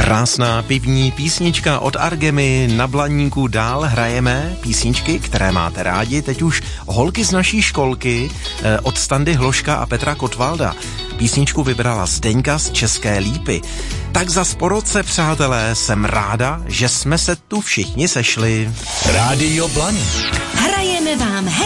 Krásná pivní písnička od Argemy. Na Blaníku dál hrajeme písničky, které máte rádi. Teď už holky z naší školky od Standy Hloška a Petra Kotvalda. Písničku vybrala Zdeňka z České Lípy. Tak zas po roce, přátelé, jsem ráda, že jsme se tu všichni sešli. Rádio Blaník. Hrajeme vám